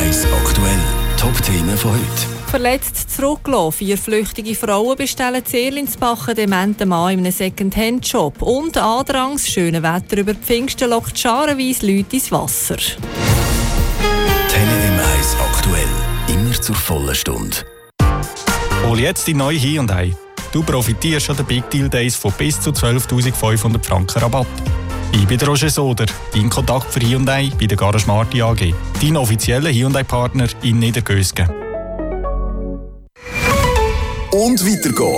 1 aktuell. Top-Themen von heute. Verletzt zurückgelassen. 4 flüchtige Frauen bestellen in Erlinsbach einen dementen Mann in einem Second-Hand-Shop. Und Andrangs schöne Wetter über die Pfingsten lockt scharenweise Leute ins Wasser. Tele M 1 aktuell. Immer zur vollen Stunde. Hol jetzt die neue Hyundai. Du profitierst an den Big Deal Days von bis zu 12.500 Franken Rabatt. Ich bin Roger Soder, dein Kontakt für Hyundai bei der Garage Marti AG. Dein offizieller Hyundai-Partner in Niedergösgen. Und weiter geht's.